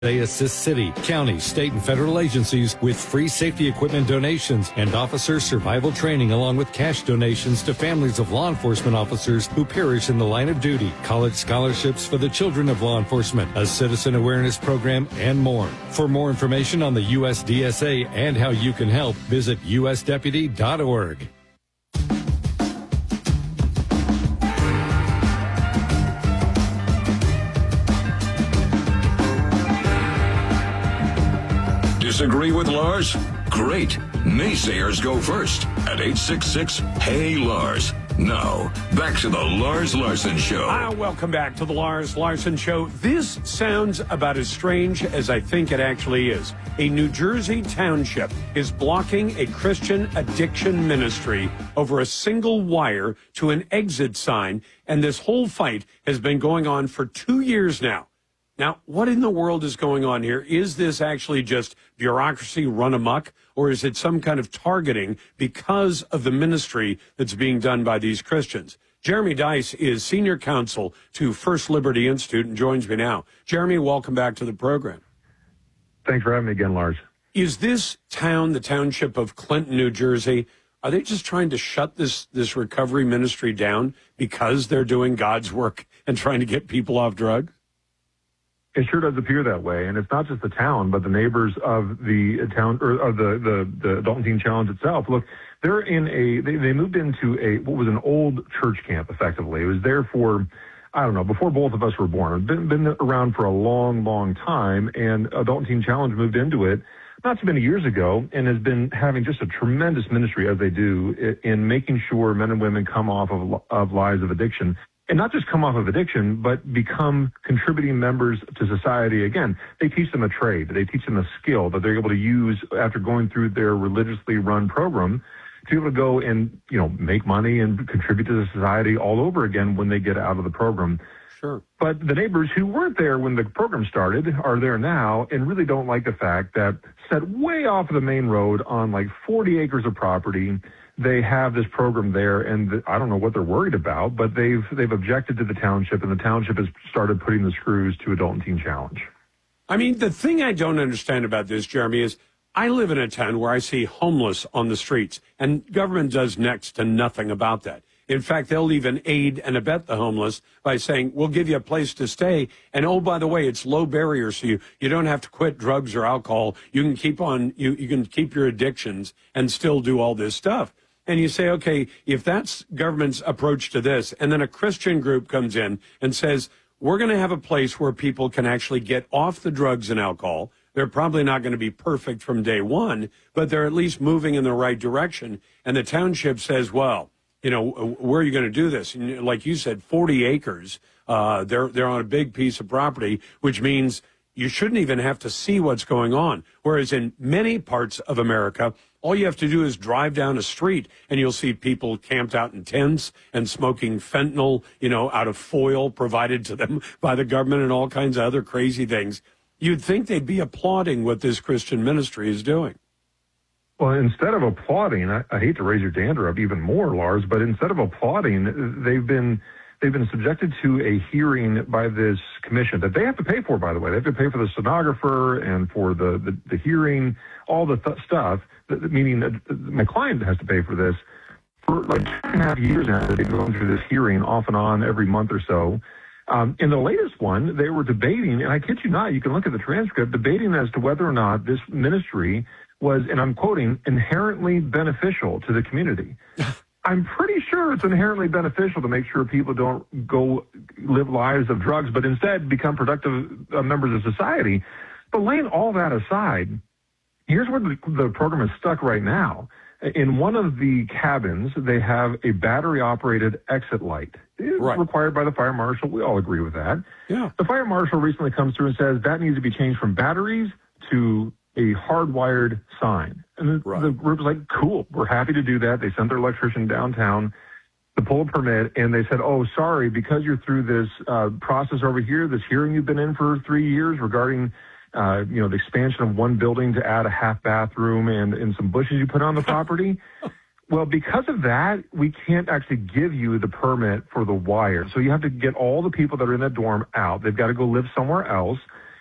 They assist city, county, state, and federal agencies with free safety equipment donations and officer survival training, along with cash donations to families of law enforcement officers who perish in the line of duty, college scholarships for the children of law enforcement, a citizen awareness program, and more. For more information on the USDSA and how you can help, visit usdeputy.org. Disagree with Lars? Great. Naysayers go first at 866-HEY-LARS. Now, back to the Lars Larson Show. Welcome back to the Lars Larson Show. This sounds about as strange as I think it actually is. A New Jersey township is blocking a Christian addiction ministry over a single wire to an exit sign, and this whole fight has been going on for 2 years now. Now, what in the world is going on here? Is this actually just bureaucracy run amok, or is it some kind of targeting because of the ministry that's being done by these Christians? Jeremy Dys is senior counsel to First Liberty Institute and joins me now. Jeremy, welcome back to the program. Thanks for having me again, Lars. Is this town, the township of Clinton, New Jersey, are they just trying to shut this recovery ministry down because they're doing God's work and trying to get people off drugs? It sure does appear that way, and it's not just the town, but the neighbors of the town, or of the Adult and Teen Challenge itself. Look, they're in they moved into what was an old church camp, effectively. It was there for, I don't know, before both of us were born. It's been around for a long, long time, and Adult and Teen Challenge moved into it not too many years ago, and has been having just a tremendous ministry, as they do, in making sure men and women come off of lives of addiction. And not just come off of addiction, but become contributing members to society again. They teach them a trade. They teach them a skill that they're able to use after going through their religiously run program to be able to go and, make money and contribute to the society all over again when they get out of the program. Sure. But the neighbors who weren't there when the program started are there now and really don't like the fact that set way off of the main road on like 40 acres of property, they have this program there, and I don't know what they're worried about, but they've objected to the township, and the township has started putting the screws to Adult and Teen Challenge. I mean, the thing I don't understand about this, Jeremy, is I live in a town where I see homeless on the streets, and government does next to nothing about that. In fact, they'll even aid and abet the homeless by saying, we'll give you a place to stay. And, oh, by the way, it's low barrier, so you don't have to quit drugs or alcohol. You can keep on, you can keep your addictions and still do all this stuff. And you say, okay, if that's government's approach to this, and then a Christian group comes in and says, we're going to have a place where people can actually get off the drugs and alcohol. They're probably not going to be perfect from day one, but they're at least moving in the right direction. And the township says, well, where are you going to do this? And like you said, 40 acres. They're on a big piece of property, which means you shouldn't even have to see what's going on. Whereas in many parts of America, all you have to do is drive down a street and you'll see people camped out in tents and smoking fentanyl, out of foil provided to them by the government and all kinds of other crazy things. You'd think they'd be applauding what this Christian ministry is doing. Well, instead of applauding, I hate to raise your dander up even more, Lars, but instead of applauding, they've been subjected to a hearing by this commission that they have to pay for, by the way. They have to pay for the stenographer and for the hearing, all the stuff, meaning that my client has to pay for this. For like 2.5 years now, they've been going through this hearing off and on every month or so. In the latest one, they were debating, and I kid you not, you can look at the transcript, debating as to whether or not this ministry was, and I'm quoting, inherently beneficial to the community. I'm pretty sure it's inherently beneficial to make sure people don't go live lives of drugs, but instead become productive members of society. But laying all that aside, here's where the program is stuck right now. In one of the cabins, they have a battery-operated exit light. It's required by the fire marshal. We all agree with that. Yeah. The fire marshal recently comes through and says that needs to be changed from batteries to a hardwired sign. And the group was like, cool, we're happy to do that. They sent their electrician downtown to pull a permit, and they said, oh, sorry, because you're through this process over here, this hearing you've been in for 3 years regarding the expansion of one building to add a half bathroom and some bushes you put on the property. Well, because of that, we can't actually give you the permit for the wire. So you have to get all the people that are in that dorm out. They've got to go live somewhere else.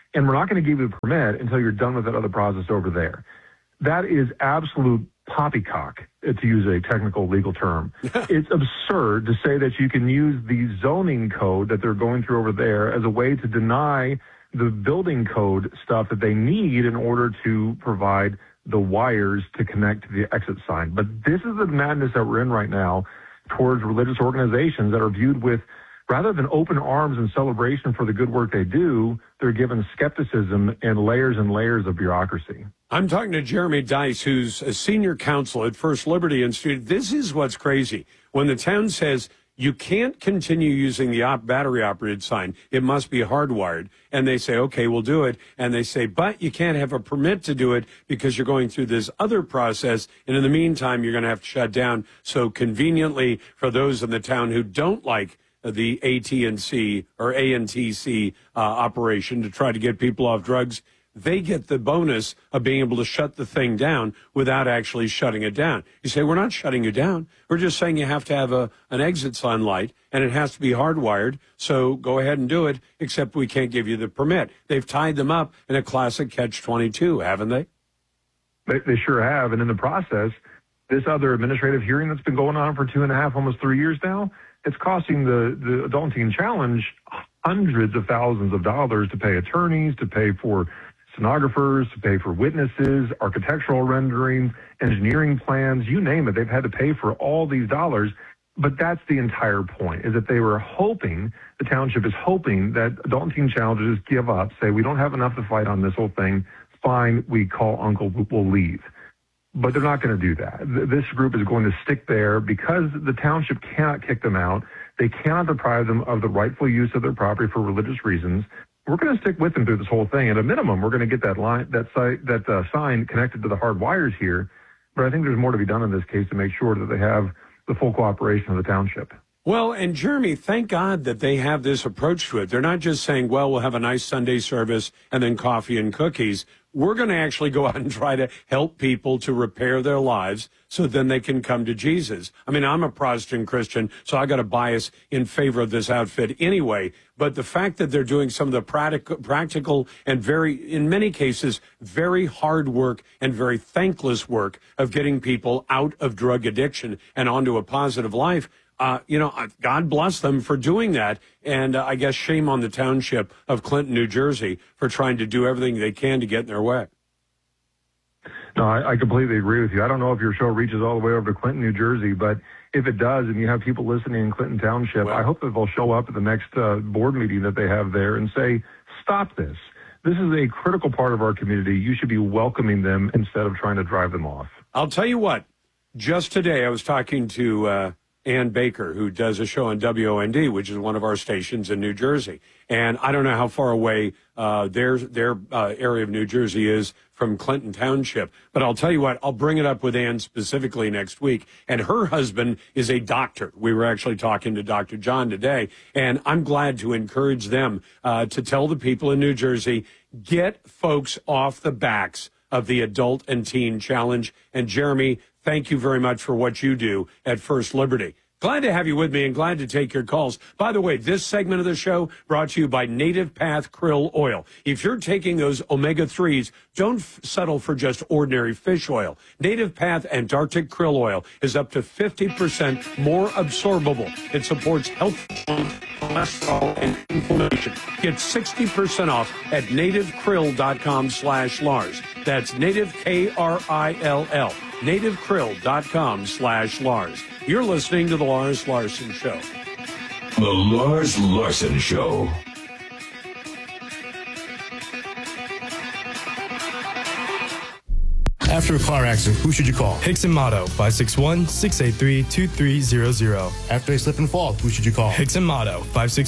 and we're not going to give you the permit until you're done with that other process over there. That is absolute poppycock, to use a technical legal term. It's absurd to say that you can use the zoning code that they're going through over there as a way to deny the building code stuff that they need in order to provide the wires to connect to the exit sign. But this is the madness that we're in right now towards religious organizations that are viewed with, rather than open arms and celebration for the good work they do, they're given skepticism and layers of bureaucracy. I'm talking to Jeremy Dice, who's a senior counsel at First Liberty Institute. This is what's crazy. When the town says you can't continue using the battery-operated sign, it must be hardwired, and they say, okay, we'll do it, and they say, but you can't have a permit to do it because you're going through this other process, and in the meantime, you're going to have to shut down. So conveniently, for those in the town who don't like the AT&C or ANTC operation to try to get people off drugs, they get the bonus of being able to shut the thing down without actually shutting it down. You say, we're not shutting you down. We're just saying you have to have an exit sign light, and it has to be hardwired, so go ahead and do it, except we can't give you the permit. They've tied them up in a classic catch-22, haven't they? They sure have, and in the process, this other administrative hearing that's been going on for 2.5, almost 3 years now, it's costing the Adult and Teen Challenge hundreds of thousands of dollars to pay attorneys, to pay for stenographers, to pay for witnesses, architectural renderings, engineering plans, you name it. They've had to pay for all these dollars. But that's the entire point, is that they were hoping, the township is hoping that Adult and Teen Challenges give up, say, we don't have enough to fight on this whole thing. Fine, we call uncle, we'll leave. But they're not going to do that. This group is going to stick there because the township cannot kick them out. They cannot deprive them of the rightful use of their property for religious reasons. We're going to stick with them through this whole thing. At a minimum, we're going to get that sign connected to the hard wires here. But I think there's more to be done in this case to make sure that they have the full cooperation of the township. Well, and Jeremy, thank God that they have this approach to it. They're not just saying, well, we'll have a nice Sunday service and then coffee and cookies. We're going to actually go out and try to help people to repair their lives so then they can come to Jesus. I mean, I'm a Protestant Christian, so I got a bias in favor of this outfit anyway. But the fact that they're doing some of the practical and in many cases, very hard work and very thankless work of getting people out of drug addiction and onto a positive life, God bless them for doing that. And I guess shame on the township of Clinton, New Jersey, for trying to do everything they can to get in their way. No, I completely agree with you. I don't know if your show reaches all the way over to Clinton, New Jersey, but if it does and you have people listening in Clinton Township, I hope that they'll show up at the next board meeting that they have there and say, stop this. This is a critical part of our community. You should be welcoming them instead of trying to drive them off. I'll tell you what, just today I was talking to Ann Baker, who does a show on WOND, which is one of our stations in New Jersey. And I don't know how far away their area of New Jersey is from Clinton Township. But I'll tell you what, I'll bring it up with Ann specifically next week. And her husband is a doctor. We were actually talking to Dr. John today. And I'm glad to encourage them to tell the people in New Jersey, get folks off the backs of the Adult and Teen Challenge. And Jeremy, thank you very much for what you do at First Liberty. Glad to have you with me and glad to take your calls. By the way, this segment of the show brought to you by Native Path Krill Oil. If you're taking those omega-3s, don't settle for just ordinary fish oil. Native Path Antarctic Krill Oil is up to 50% more absorbable. It supports health, cholesterol, and inflammation. Get 60% off at nativekrill.com/Lars. That's native, Krill. nativekrill.com/Lars. You're listening to The Lars Larson Show. The Lars Larson Show. After a car accident, who should you call? Hickson Motto, 561-683-2300. After a slip and fall, who should you call? Hickson Motto,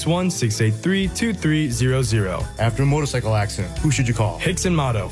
561-683-2300. After a motorcycle accident, who should you call? Hickson Motto,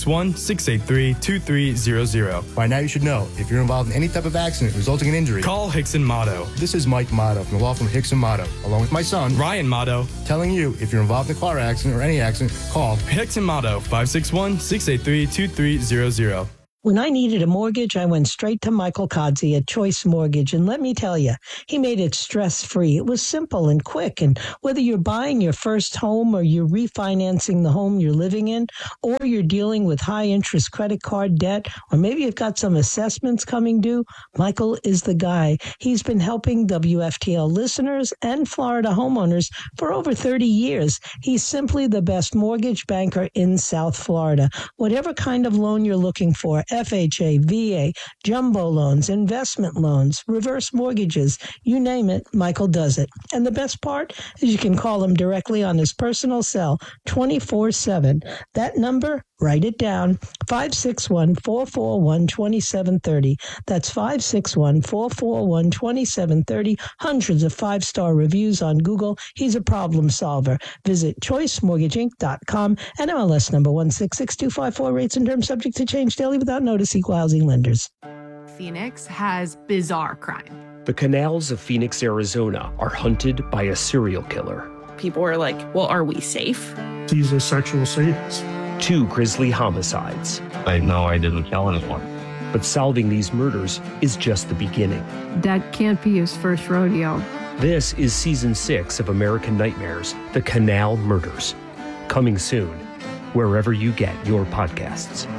561-683-2300. By now you should know, if you're involved in any type of accident resulting in injury, call Hickson Motto. This is Mike Motto from the law firm Hickson Motto, along with my son, Ryan Motto, telling you if you're involved in a car accident or any accident, call Hickson Motto, 561-683-2300. When I needed a mortgage, I went straight to Michael Kodzi at Choice Mortgage, and let me tell you, he made it stress-free. It was simple and quick, and whether you're buying your first home or you're refinancing the home you're living in, or you're dealing with high-interest credit card debt, or maybe you've got some assessments coming due, Michael is the guy. He's been helping WFTL listeners and Florida homeowners for over 30 years. He's simply the best mortgage banker in South Florida. Whatever kind of loan you're looking for, FHA, VA, jumbo loans, investment loans, reverse mortgages, you name it, Michael does it. And the best part is you can call him directly on his personal cell 24/7. That number, write it down, 561-441-2730. That's 561-441-2730. Hundreds of 5-star reviews on Google. He's a problem solver. Visit choicemortgageinc.com and MLS number 166254. Rates and terms subject to change daily without notice. Equal housing lenders. Phoenix has bizarre crime. The canals of Phoenix, Arizona are hunted by a serial killer. People are like, well, are we safe? He's a sexual sadist. 2 grisly homicides. I know I didn't kill anyone. But solving these murders is just the beginning. That can't be his first rodeo. This is Season 6 of American Nightmares, The Canal Murders. Coming soon, wherever you get your podcasts.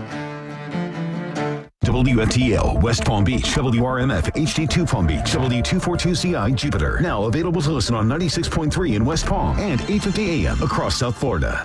WFTL, West Palm Beach, WRMF, HD2 Palm Beach, W242CI, Jupiter. Now available to listen on 96.3 in West Palm and 850 AM across South Florida.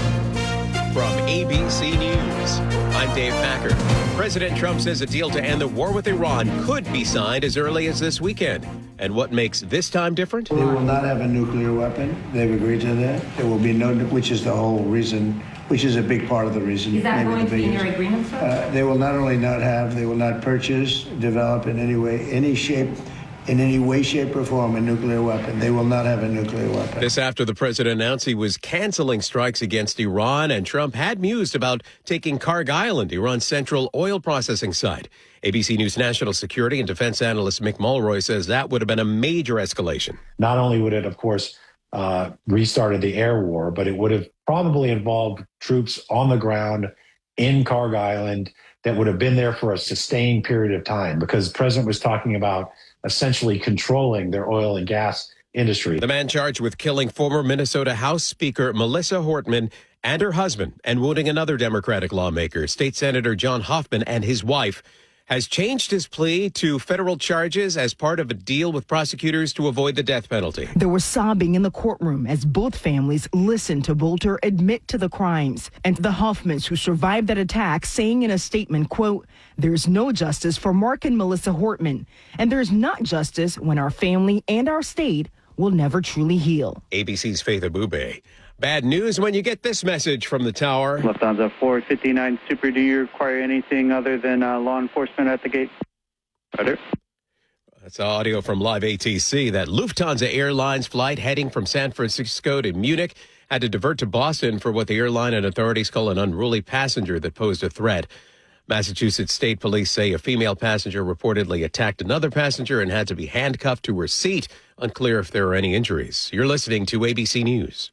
From ABC News, I'm Dave Packer. President Trump says a deal to end the war with Iran could be signed as early as this weekend. And what makes this time different? They will not have a nuclear weapon. They've agreed to that. There will be no, which is the whole reason, which is a big part of the reason. Is that going to be in your agreement, sir? They will not only not have, they will not purchase, develop in any way, any shape, in any way, shape, or form a nuclear weapon. They will not have a nuclear weapon. This after the president announced he was canceling strikes against Iran, and Trump had mused about taking Karg Island, Iran's central oil processing site. ABC News national security and defense analyst Mick Mulroy says that would have been a major escalation. Not only would it, of course, restarted the air war, but it would have probably involved troops on the ground in Karg Island that would have been there for a sustained period of time, because the president was talking about essentially controlling their oil and gas industry. The man charged with killing former Minnesota House Speaker Melissa Hortman and her husband and wounding another Democratic lawmaker, State Senator John Hoffman, and his wife, has changed his plea to federal charges as part of a deal with prosecutors to avoid the death penalty. There was sobbing in the courtroom as both families listened to Bolter admit to the crimes, and the Hoffmans who survived that attack saying in a statement, quote, "There's no justice for Mark and Melissa Hortman, and there's not justice when our family and our state will never truly heal." ABC's Faith Abube. Bad news when you get this message from the tower. Lufthansa 459 Super, do you require anything other than law enforcement at the gate? Roger. That's audio from Live ATC. That Lufthansa Airlines flight heading from San Francisco to Munich had to divert to Boston for what the airline and authorities call an unruly passenger that posed a threat. Massachusetts State Police say a female passenger reportedly attacked another passenger and had to be handcuffed to her seat. Unclear if there are any injuries. You're listening to ABC News.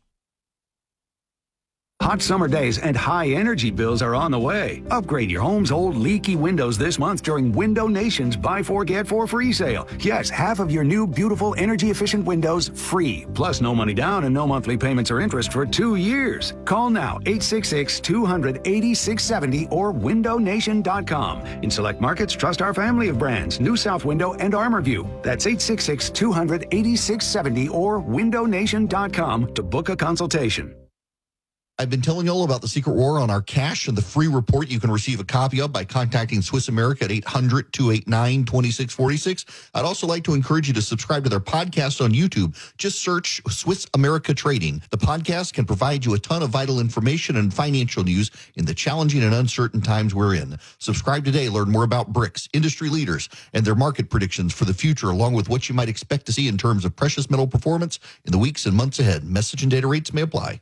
Hot summer days and high energy bills are on the way. Upgrade your home's old leaky windows this month during Window Nation's Buy 4 Get 4 free sale. Yes, half of your new beautiful energy efficient windows free. Plus no money down and no monthly payments or interest for 2 years. Call now 866-200-8670 or windownation.com. In select markets, trust our family of brands, New South Window and ArmorView. That's 866-200-8670 or windownation.com to book a consultation. I've been telling you all about the secret war on our cash and the free report you can receive a copy of by contacting Swiss America at 800-289-2646. I'd also like to encourage you to subscribe to their podcast on YouTube. Just search Swiss America Trading. The podcast can provide you a ton of vital information and financial news in the challenging and uncertain times we're in. Subscribe today. Learn more about BRICS, industry leaders, and their market predictions for the future, along with what you might expect to see in terms of precious metal performance in the weeks and months ahead. Message and data rates may apply.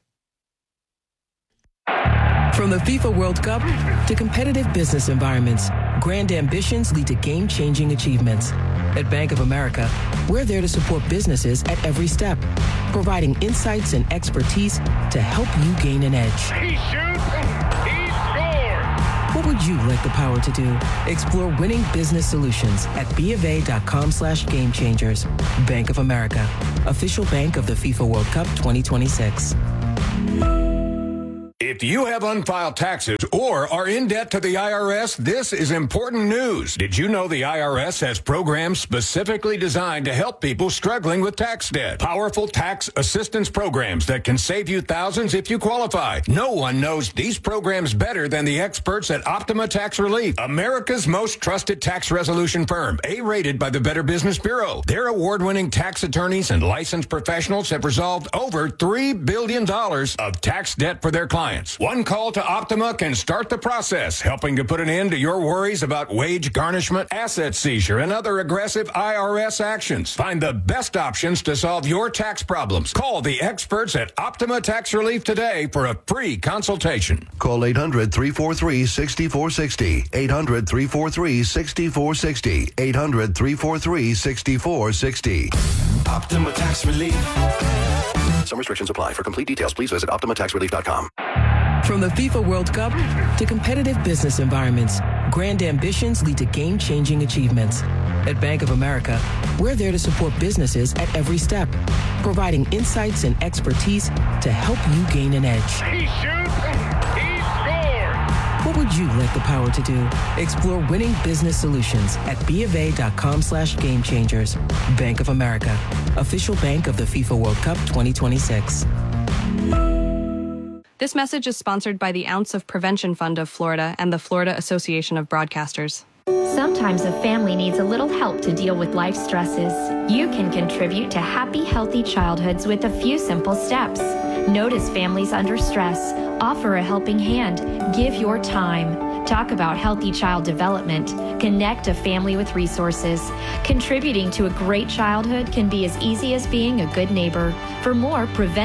From the FIFA World Cup to competitive business environments, grand ambitions lead to game-changing achievements. At Bank of America, we're there to support businesses at every step, providing insights and expertise to help you gain an edge. He shoots, he scores! What would would you like the power to do? Explore winning business solutions at BofA.com/game changers. Bank of America, official bank of the FIFA World Cup 2026. If you have unfiled taxes or are in debt to the IRS, this is important news. Did you know the IRS has programs specifically designed to help people struggling with tax debt? Powerful tax assistance programs that can save you thousands if you qualify. No one knows these programs better than the experts at Optima Tax Relief, America's most trusted tax resolution firm, A-rated by the Better Business Bureau. Their award-winning tax attorneys and licensed professionals have resolved over $3 billion of tax debt for their clients. One call to Optima can start the process, helping to put an end to your worries about wage garnishment, asset seizure, and other aggressive IRS actions. Find the best options to solve your tax problems. Call the experts at Optima Tax Relief today for a free consultation. Call 800-343-6460. 800-343-6460. 800-343-6460. Optima Tax Relief. Some restrictions apply. For complete details, please visit OptimaTaxRelief.com. From the FIFA World Cup to competitive business environments, grand ambitions lead to game-changing achievements. At Bank of America, we're there to support businesses at every step, providing insights and expertise to help you gain an edge. He shoots, he scores! What would you like the power to do? Explore winning business solutions at BofA.com/game changers. Bank of America, official bank of the FIFA World Cup 2026. This message is sponsored by the Ounce of Prevention Fund of Florida and the Florida Association of Broadcasters. Sometimes a family needs a little help to deal with life stresses. You can contribute to happy, healthy childhoods with a few simple steps. Notice families under stress. Offer a helping hand. Give your time. Talk about healthy child development. Connect a family with resources. Contributing to a great childhood can be as easy as being a good neighbor. For more,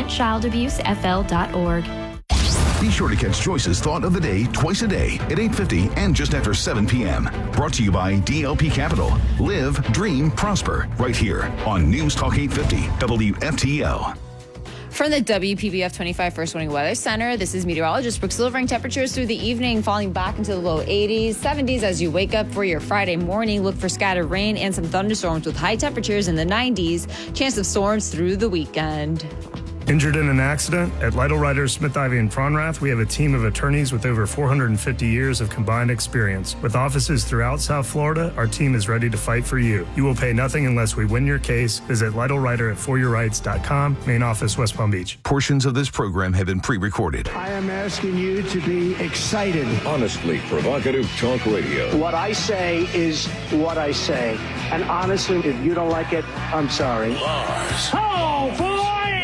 PreventChildAbuseFL.org. Be sure to catch Joyce's Thought of the Day twice a day at 8:50 and just after 7 p.m. Brought to you by DLP Capital. Live, dream, prosper. Right here on News Talk 850 WFTL. From the WPBF 25 First Warning Weather Center, this is meteorologist Brooke Silvering. Temperatures through the evening falling back into the low 80s, 70s as you wake up for your Friday morning. Look for scattered rain and some thunderstorms with high temperatures in the 90s. Chance of storms through the weekend. Injured in an accident? At Lytle Ryder, Smith Ivy, and Fronrath, we have a team of attorneys with over 450 years of combined experience. With offices throughout South Florida, our team is ready to fight for you. You will pay nothing unless we win your case. Visit Lytle Ryder at foryourrights.com, main office, West Palm Beach. Portions of this program have been pre-recorded. I am asking you to be excited. Honestly provocative talk radio. What I say is what I say. And honestly, if you don't like it, I'm sorry. Lars. Oh, boys!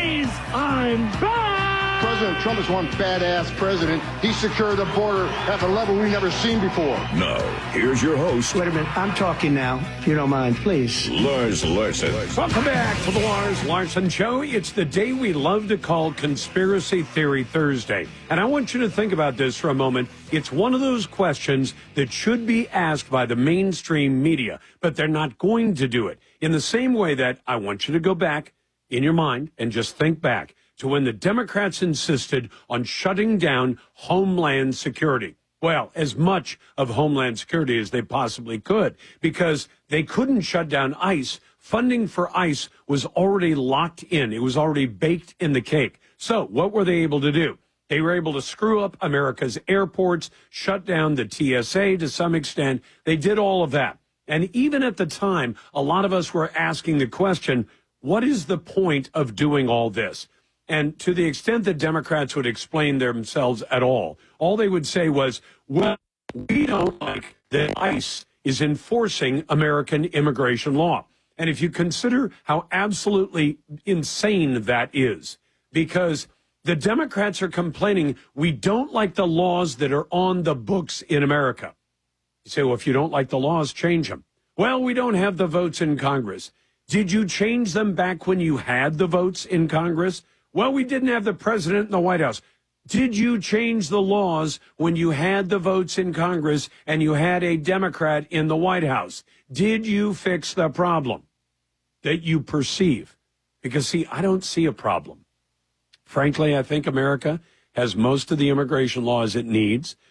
I'm back! President Trump is one badass president. He secured the border at a level we've never seen before. Now, here's your host. Wait a minute. I'm talking now, if you don't mind, please. Lars Larson. Welcome back to the Lars Larson Show. It's the day we love to call Conspiracy Theory Thursday. And I want you to think about this for a moment. It's one of those questions that should be asked by the mainstream media, but they're not going to do it. In the same way that I want you to go back in your mind and just think back to when the Democrats insisted on shutting down Homeland Security. Well, as much of Homeland Security as they possibly could, because they couldn't shut down ICE. Funding for ICE was already locked in. It was already baked in the cake. So what were they able to do? They were able to screw up America's airports, shut down the TSA to some extent. They did all of that. And even at the time, a lot of us were asking the question, what is the point of doing all this? And to the extent that Democrats would explain themselves at all they would say was, well, we don't like that ICE is enforcing American immigration law. And if you consider how absolutely insane that is, because the Democrats are complaining we don't like the laws that are on the books in America. You say, well, if you don't like the laws, change them. Well, we don't have the votes in Congress. Did you change them back when you had the votes in Congress? Well, we didn't have the president in the White House. Did you change the laws when you had the votes in Congress and you had a Democrat in the White House? Did you fix the problem that you perceive? Because, see, I don't see a problem. Frankly, I think America has most of the immigration laws it needs.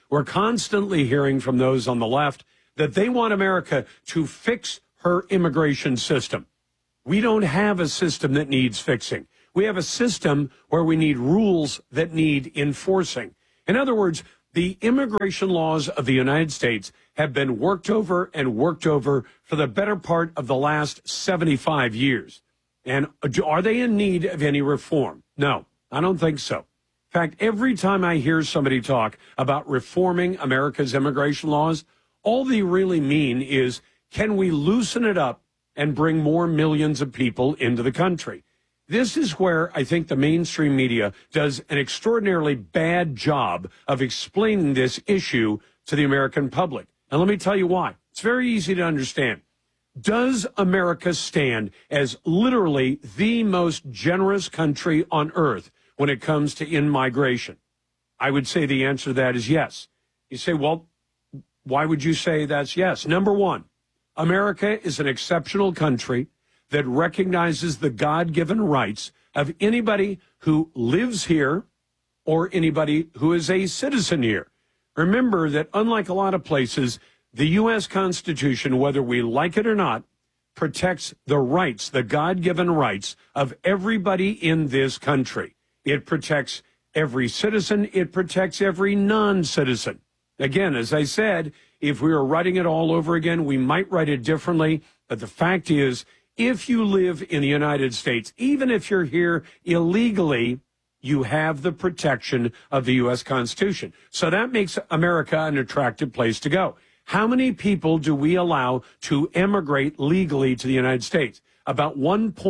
We're constantly hearing from those on the left that they want America to fix her immigration system. We don't have a system that needs fixing. We have a system where we need rules that need enforcing. In other words, the immigration laws of the United States have been worked over and worked over for the better part of the last 75 years. And are they in need of any reform? No, I don't think so. In fact, every time I hear somebody talk about reforming America's immigration laws, all they really mean is, can we loosen it up and bring more millions of people into the country? This is where I think the mainstream media does an extraordinarily bad job of explaining this issue to the American public. And let me tell you why. It's very easy to understand. Does America stand as literally the most generous country on earth when it comes to in-migration? I would say the answer to that is yes. You say, well, why would you say that's yes? Number one, America is an exceptional country that recognizes the God-given rights of anybody who lives here or anybody who is a citizen here. Remember that unlike a lot of places, the U.S. Constitution, whether we like it or not, protects the rights, the God-given rights of everybody in this country. It protects every citizen. It protects every non-citizen. Again, as I said, if we were writing it all over again, we might write it differently. But the fact is, if you live in the United States, even if you're here illegally, you have the protection of the U.S. Constitution. So that makes America an attractive place to go. How many people do we allow to emigrate legally to the United States? About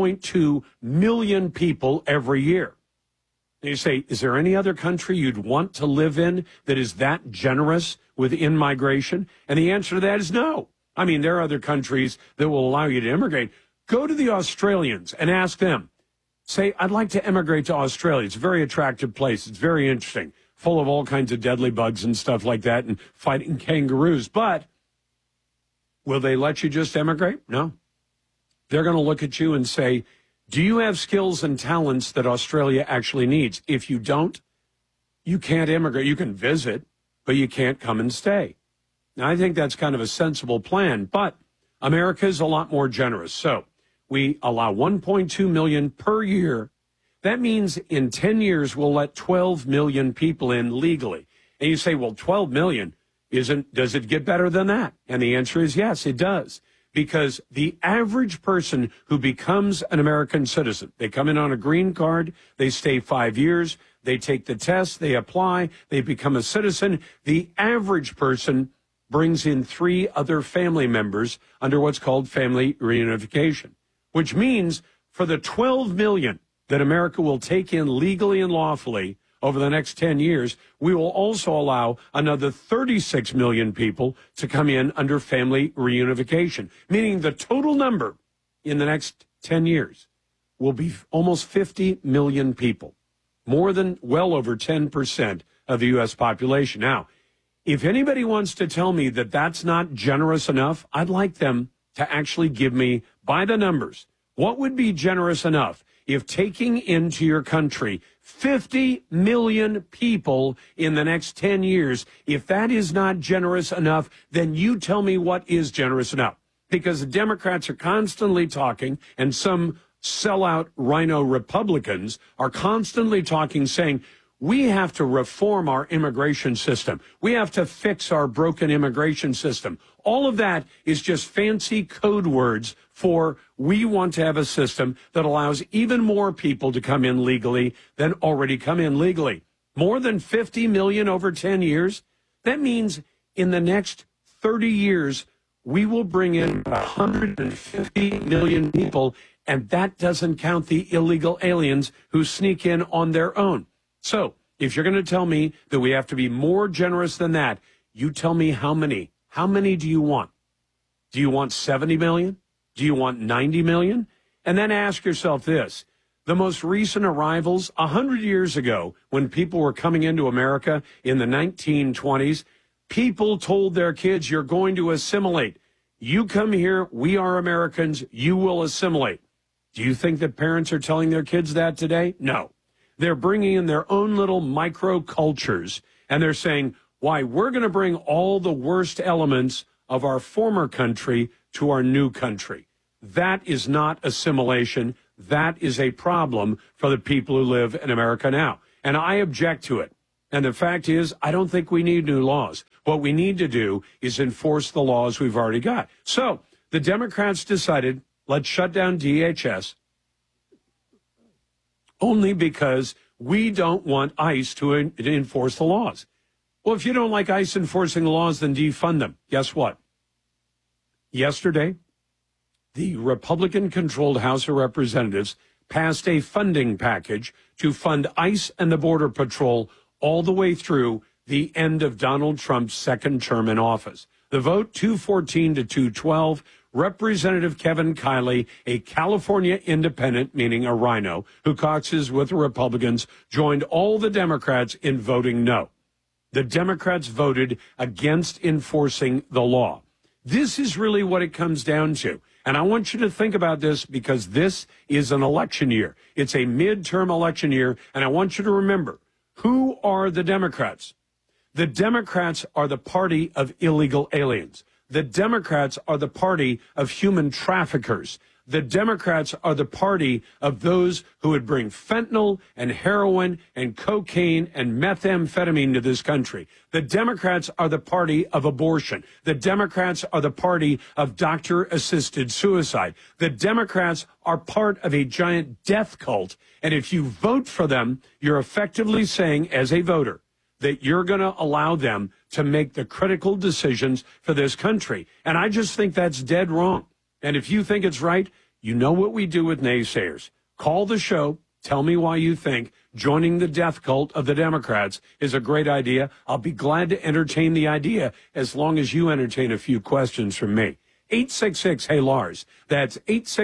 1.2 million people every year. And you say, is there any other country you'd want to live in that is that generous with in-migration? And the answer to that is no. I mean, there are other countries that will allow you to immigrate. Go to the Australians and ask them. Say, I'd like to emigrate to Australia. It's a very attractive place. It's very interesting, full of all kinds of deadly bugs and stuff like that and fighting kangaroos. But will they let you just emigrate? No. They're going to look at you and say, do you have skills and talents that Australia actually needs? If you don't, you can't immigrate. You can visit, but you can't come and stay. Now, I think that's kind of a sensible plan, but America is a lot more generous. So we allow 1.2 million per year. That means in 10 years, we'll let 12 million people in legally. And you say, well, 12 million does it get better than that? And the answer is yes, it does. Because the average person who becomes an American citizen, they come in on a green card, they stay 5 years, they take the test, they apply, they become a citizen. The average person brings in 3 other family members under what's called family reunification, which means for the 12 million that America will take in legally and lawfully over the next 10 years, we will also allow another 36 million people to come in under family reunification, meaning the total number in the next 10 years will be almost 50 million people, more than well over 10% of the U.S. population. Now, if anybody wants to tell me that that's not generous enough, I'd like them to actually give me, by the numbers, what would be generous enough if taking into your country 50 million people in the next 10 years, if that is not generous enough, then you tell me what is generous enough. Because the Democrats are constantly talking, and some sellout rhino Republicans are constantly talking, saying, we have to reform our immigration system. We have to fix our broken immigration system. All of that is just fancy code words for we want to have a system that allows even more people to come in legally than already come in legally. More than 50 million over 10 years. That means in the next 30 years, we will bring in 150 million people, and that doesn't count the illegal aliens who sneak in on their own. So if you're going to tell me that we have to be more generous than that, you tell me how many. How many do you want? Do you want 70 million? Do you want 90 million? And then ask yourself this. The most recent arrivals, 100 years ago, when people were coming into America in the 1920s, people told their kids, you're going to assimilate. You come here, we are Americans, you will assimilate. Do you think that parents are telling their kids that today? No. They're bringing in their own little micro cultures, and they're saying, why we're going to bring all the worst elements of our former country to our new country. That is not assimilation. That is a problem for the people who live in America now. And I object to it. And the fact is, I don't think we need new laws. What we need to do is enforce the laws we've already got. So the Democrats decided, let's shut down DHS only because we don't want ICE to enforce the laws. Well, if you don't like ICE enforcing the laws, then defund them. Guess what? Yesterday, the Republican-controlled House of Representatives passed a funding package to fund ICE and the Border Patrol all the way through the end of Donald Trump's second term in office. The vote, 214 to 212, Representative Kevin Kiley, a California independent, meaning a rhino, who caucuses with the Republicans, joined all the Democrats in voting no. The Democrats voted against enforcing the law. This is really what it comes down to. And I want you to think about this because this is an election year. It's a midterm election year. And I want you to remember, who are the Democrats? The Democrats are the party of illegal aliens. The Democrats are the party of human traffickers. The Democrats are the party of those who would bring fentanyl and heroin and cocaine and methamphetamine to this country. The Democrats are the party of abortion. The Democrats are the party of doctor-assisted suicide. The Democrats are part of a giant death cult. And if you vote for them, you're effectively saying, as a voter, that you're going to allow them to make the critical decisions for this country. And I just think that's dead wrong. And if you think it's right, you know what we do with naysayers. Call the show. Tell me why you think joining the death cult of the Democrats is a great idea. I'll be glad to entertain the idea as long as you entertain a few questions from me. 866-HEY-LARS. That's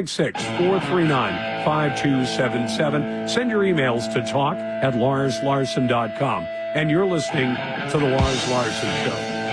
866-439-5277. Send your emails to talk@LarsLarson.com. And you're listening to The Lars Larson Show.